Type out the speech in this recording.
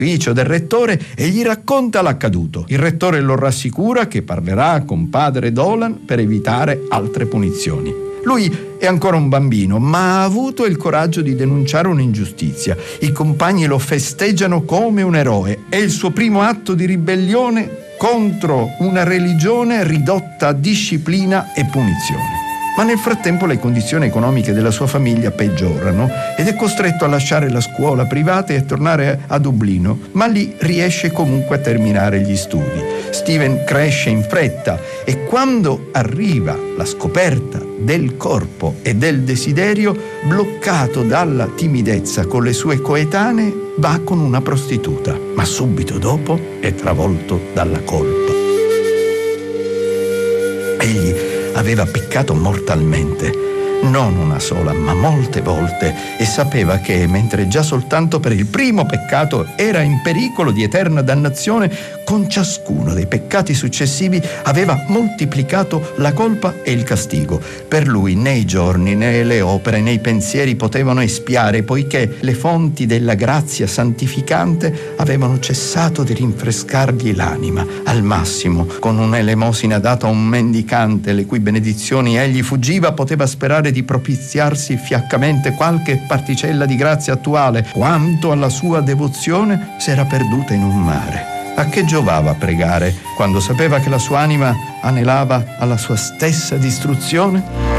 nell'ufficio del rettore e gli racconta l'accaduto. Il rettore lo rassicura che parlerà con padre Dolan per evitare altre punizioni. Lui è ancora un bambino, ma ha avuto il coraggio di denunciare un'ingiustizia. I compagni lo festeggiano come un eroe. È il suo primo atto di ribellione contro una religione ridotta a disciplina e punizione. Ma nel frattempo le condizioni economiche della sua famiglia peggiorano ed è costretto a lasciare la scuola privata e a tornare a Dublino, ma lì riesce comunque a terminare gli studi. Steven cresce in fretta e quando arriva la scoperta del corpo e del desiderio, bloccato dalla timidezza con le sue coetanee, va con una prostituta, ma subito dopo è travolto dalla colpa. Egli aveva peccato mortalmente, non una sola, ma molte volte, e sapeva che, mentre già soltanto per il primo peccato era in pericolo di eterna dannazione, con ciascuno dei peccati successivi aveva moltiplicato la colpa e il castigo. Per lui né i giorni, né le opere, né i pensieri potevano espiare, poiché le fonti della grazia santificante avevano cessato di rinfrescargli l'anima. Al massimo, con un'elemosina data a un mendicante, le cui benedizioni egli fuggiva, poteva sperare di propiziarsi fiaccamente qualche particella di grazia attuale. Quanto alla sua devozione, s'era perduta in un mare. A che giovava pregare quando sapeva che la sua anima anelava alla sua stessa distruzione?